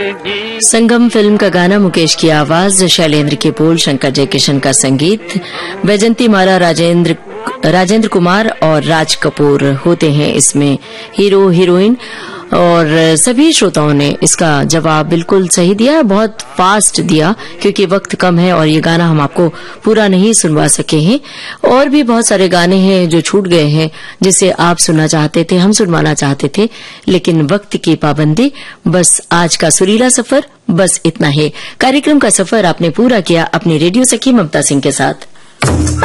संगम film का गाना, मुकेश की आवाज, शैलेंद्र के बोल, शंकर जयकिशन का संगीत, वैजंती माला, राजेंद्र कुमार और राज कपूर होते हैं इसमें हीरो हीरोइन। और सभी श्रोताओं ने इसका जवाब बिल्कुल सही दिया, बहुत फास्ट दिया क्योंकि वक्त कम है और ये गाना हम आपको पूरा नहीं सुनवा सके हैं। और भी बहुत सारे गाने हैं जो छूट गए हैं जिसे आप सुनना चाहते थे, हम सुनवाना चाहते थे, लेकिन वक्त की पाबंदी। बस आज का सुरीला सफर बस इतना है। कार्यक्रम का सफर आपने पूरा किया अपनी रेडियो सखी ममता सिंह के साथ।